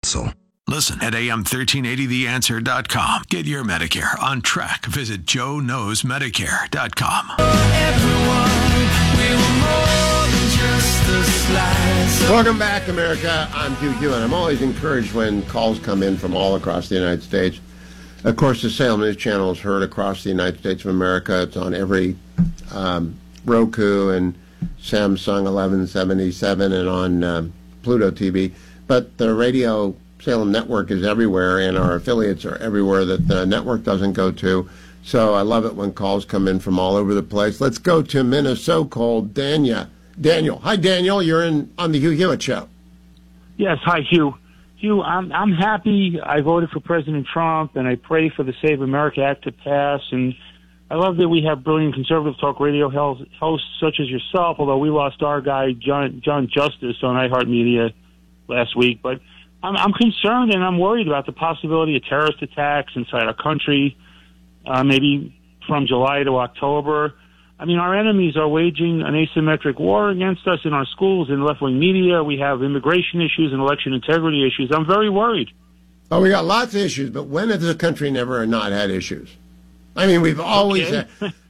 hassle. Listen at am1380theanswer.com. Get your Medicare on track. Visit joeknowsmedicare.com. Welcome back, America. I'm Hugh Hewitt. I'm always encouraged when calls come in from all across the United States. Of course, the Salem News Channel is heard across the United States of America. It's on every Roku and Samsung 1177 and on Pluto TV. But the radio Salem network is everywhere, and our affiliates are everywhere that the network doesn't go to. So I love it when calls come in from all over the place. Let's go to Minnesota. Called Daniel. Hi, Daniel. You're on the Hugh Hewitt Show. Yes. Hi, Hugh. Hugh, I'm happy I voted for President Trump, and I pray for the Save America Act to pass. And I love that we have brilliant conservative talk radio hosts such as yourself, although we lost our guy, John Justice, on iHeartMedia last week. But I'm concerned and I'm worried about the possibility of terrorist attacks inside our country, maybe from July to October. I mean, our enemies are waging an asymmetric war against us in our schools and left-wing media. We have immigration issues and election integrity issues. I'm very worried. Oh, we got lots of issues, but when has the country never not had issues? I mean, we've always had,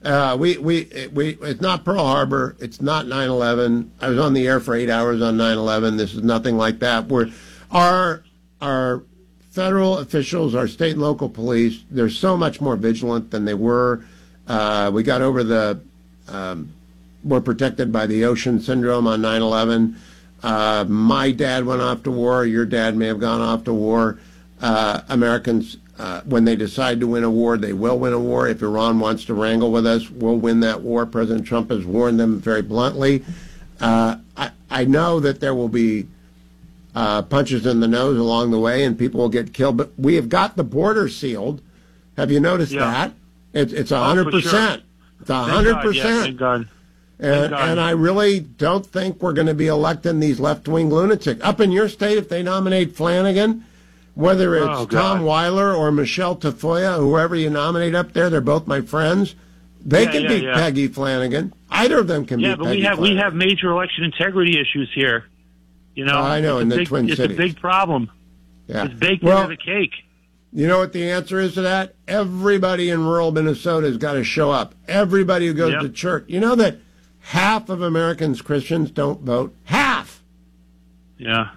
it's not Pearl Harbor. It's not 9/11. I was on the air for 8 hours on 9/11. This is nothing like that. Our federal officials, our state and local police, they're so much more vigilant than they were. We got over we're protected by the ocean syndrome on 9/11. My dad went off to war. Your dad may have gone off to war. Americans, when they decide to win a war, they will win a war. If Iran wants to wrangle with us, we'll win that war. President Trump has warned them very bluntly. I know that there will be punches in the nose along the way, and people will get killed. But we have got the border sealed. Have you noticed that? It's 100%. It's 100%. Thank God. And I really don't think we're going to be electing these left-wing lunatics. Up in your state, if they nominate Flanagan, whether it's Tom Weiler or Michelle Tafoya, whoever you nominate up there, they're both my friends. They can beat Peggy Flanagan. Either of them can beat Peggy Flanagan. We have major election integrity issues here. You know, I know, in the Twin Cities. It's a big problem. Yeah. It's baked into the cake. You know what the answer is to that? Everybody in rural Minnesota has got to show up. Everybody who goes to church. You know that half of Americans, Christians, don't vote? Half! Yeah.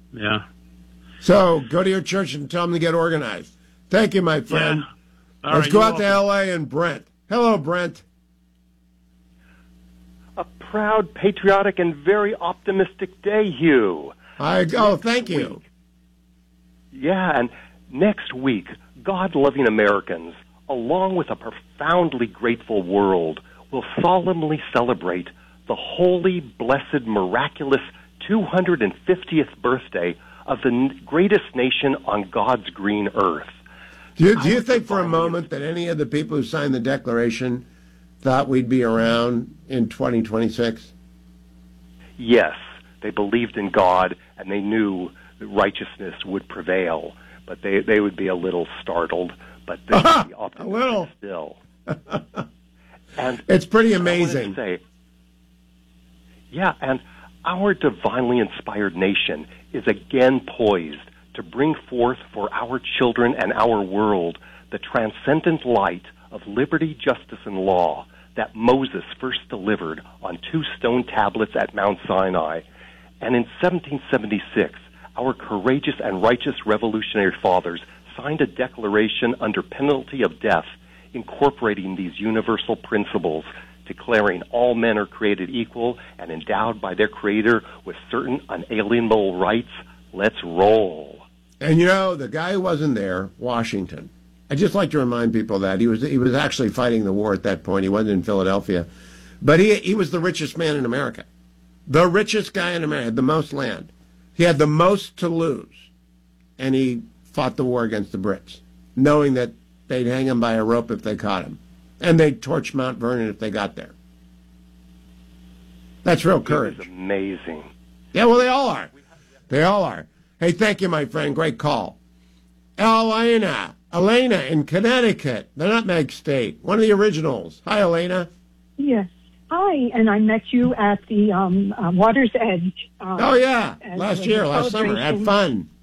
So go to your church and tell them to get organized. Thank you, my friend. Yeah. Let's go out to L.A. and Brent. Hello, Brent. A proud, patriotic, and very optimistic day, Hugh. Thank you. Yeah, and next week, God-loving Americans, along with a profoundly grateful world, will solemnly celebrate the holy, blessed, miraculous 250th birthday of the greatest nation on God's green earth. Do you think for a moment that any of the people who signed the Declaration thought we'd be around in 2026? Yes, they believed in God, and they knew that righteousness would prevail, but they would be a little startled, but they would be optimistic still. And it's pretty amazing. And our divinely inspired nation is again poised to bring forth for our children and our world the transcendent light of liberty, justice, and law that Moses first delivered on 2 stone tablets at Mount Sinai. And in 1776, our courageous and righteous revolutionary fathers signed a declaration under penalty of death incorporating these universal principles, declaring all men are created equal and endowed by their Creator with certain unalienable rights. Let's roll. And you know, the guy who wasn't there, Washington, I just like to remind people that he was actually fighting the war at that point. He wasn't in Philadelphia. But he was the richest man in America. The richest guy in America, had the most land. He had the most to lose. And he fought the war against the Brits, knowing that they'd hang him by a rope if they caught him. And they'd torch Mount Vernon if they got there. That's real courage. It's amazing. Yeah, well, they all are. They all are. Hey, thank you, my friend. Great call. Elena in Connecticut, the Nutmeg State, one of the originals. Hi, Elena. Yes. Hi, and I met you at the Water's Edge. Last summer. Had fun.